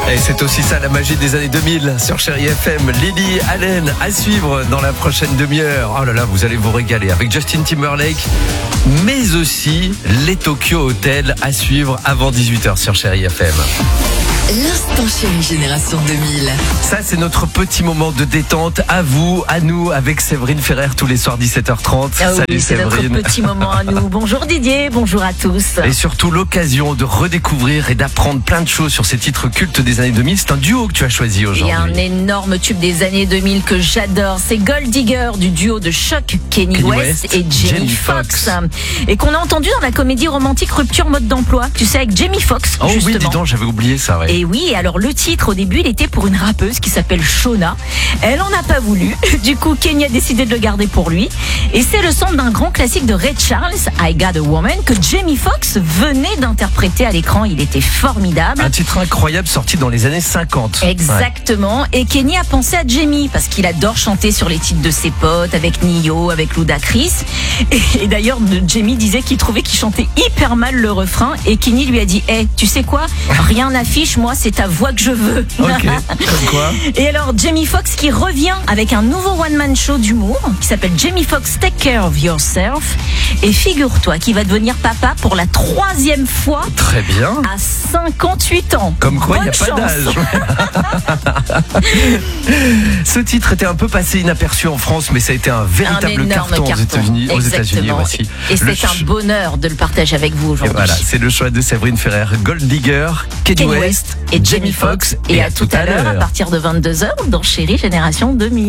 Et c'est aussi ça la magie des années 2000 sur Chérie FM. Lily Allen à suivre dans la prochaine demi-heure. Oh là là, vous allez vous régaler avec Justin Timberlake, mais aussi les Tokyo Hotel à suivre avant 18h sur Chérie FM. L'instant Chérie Génération 2000. Ça, c'est notre petit moment de détente à vous, à nous, avec Séverine Ferrer tous les soirs 17h30. Ah oui, Salut c'est Séverine. notre petit moment à nous. Bonjour Didier, bonjour à tous. Et surtout l'occasion de redécouvrir et d'apprendre plein de choses sur ces titres cultes des années 2000. C'est un duo que tu as choisi Il y aujourd'hui. a un énorme tube des années 2000 que j'adore. C'est Gold Digger du duo de choc Kanye West et Jamie Foxx. Et qu'on a entendu dans la comédie romantique Rupture mode d'emploi. Tu sais, avec Jamie Foxx, Oh justement. oui, dis donc, j'avais oublié ça. Ouais. Et oui, alors le titre au début il était pour une rappeuse qui s'appelle Shona. Elle en a pas voulu. Du coup, Kanye a décidé de le garder pour lui. Et c'est le son d'un grand classique de Ray Charles, I Got a Woman, que Jamie Foxx venait d'interpréter à l'écran. Il était formidable. Un titre incroyable sorti dans les années 50. Exactement. Ouais. Et Kanye a pensé à Jamie parce qu'il adore chanter sur les titres de ses potes, avec Nio, avec Ludacris. Et d'ailleurs, Jamie disait qu'il trouvait qu'il chantait hyper mal le refrain. Et Kanye lui a dit, hey, tu sais quoi? Rien n'affiche, moi, c'est ta voix que je veux. Ok, comme quoi. Et alors, Jamie Foxx qui revient avec un nouveau one-man show d'humour qui s'appelle Jamie Foxx Take Care of Yourself. Et figure-toi qu'il va devenir papa pour la 3e fois Très bien. à 58 ans. Comme quoi, il n'y a Bonne pas chance. d'âge. Ce titre était un peu passé inaperçu en France, mais ça a été un véritable énorme carton aux États-Unis. Exactement. Aussi. Et c'est un bonheur de le partager avec vous Et aujourd'hui. voilà, c'est le choix de Séverine Ferrer, Gold Digger, Kanye West et Jamie Foxx. Et à tout à l'heure, à partir de 22h, dans Chérie Génération 2000.